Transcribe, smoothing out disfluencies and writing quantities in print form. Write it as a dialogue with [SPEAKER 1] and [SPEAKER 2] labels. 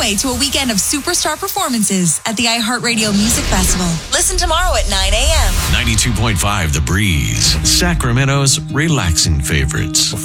[SPEAKER 1] Getaway to a weekend of superstar performances at the iHeartRadio Music Festival. Listen tomorrow at 9 a.m.
[SPEAKER 2] 92.5 The Breeze, Sacramento's relaxing favorites.